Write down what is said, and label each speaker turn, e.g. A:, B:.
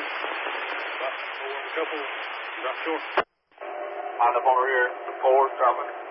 A: Couple, not sure.
B: On the rear, 4 traffic.